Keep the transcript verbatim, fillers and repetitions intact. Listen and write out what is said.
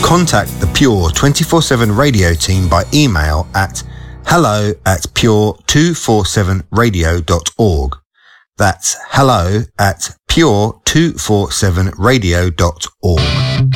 Contact the Pure twenty-four seven radio team by email at hello at pure two forty-seven radio dot org. That's hello at pure two forty-seven radio dot org.